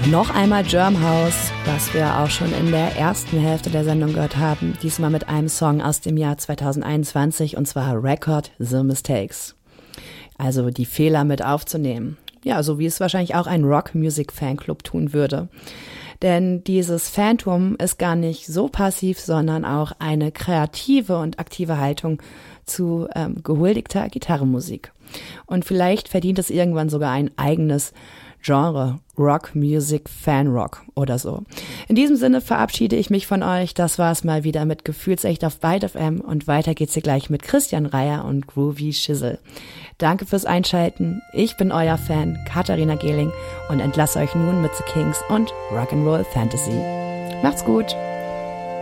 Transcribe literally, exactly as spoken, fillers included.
Noch einmal Germ House, was wir auch schon in der ersten Hälfte der Sendung gehört haben, diesmal mit einem Song aus dem Jahr zweitausendeinundzwanzig, und zwar Record the Mistakes. Also die Fehler mit aufzunehmen. Ja, so wie es wahrscheinlich auch ein Rock-Music-Fanclub tun würde. Denn dieses Phantom ist gar nicht so passiv, sondern auch eine kreative und aktive Haltung zu ähm, gehuldigter Gitarrenmusik. Und vielleicht verdient es irgendwann sogar ein eigenes Genre, Rock, Music, Fan Rock oder so. In diesem Sinne verabschiede ich mich von euch. Das war's mal wieder mit Gefühlsecht auf Byte F M und weiter geht's hier gleich mit Christian Reier und Groovy Schissel. Danke fürs Einschalten. Ich bin euer Fan, Katharina Gehling, und entlasse euch nun mit The Kings und Rock'n'Roll Fantasy. Macht's gut!